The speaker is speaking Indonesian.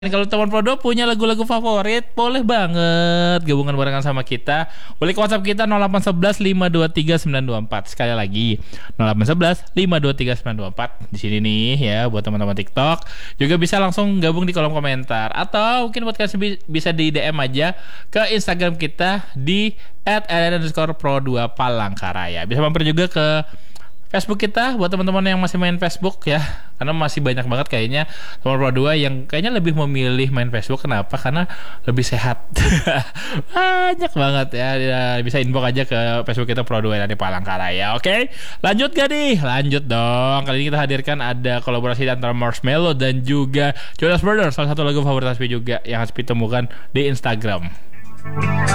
Kalau teman Prodo punya lagu-lagu favorit, boleh banget gabungan barengan sama kita. Boleh ke WhatsApp kita 0811 523 924. Sekali lagi 0811 523 924. Di sini nih ya buat teman-teman TikTok. Juga bisa langsung gabung di kolom komentar atau mungkin buat kalian bisa di DM aja ke Instagram kita di @ln_pro2palangkaraya. Bisa mampir juga ke Facebook kita buat teman-teman yang masih main Facebook ya. Karena masih banyak banget kayaknya teman Pro 2 yang kayaknya lebih memilih main Facebook. Kenapa? Karena lebih sehat. Banyak banget ya. Bisa inbox aja ke Facebook kita Pro 2 dari Palangkaraya. Oke, lanjut gak nih? Lanjut dong. Kali ini kita hadirkan ada kolaborasi antara Marshmello dan juga Jonas Brothers. Salah satu lagu favorit Hasbi juga yang Hasbi temukan di Instagram.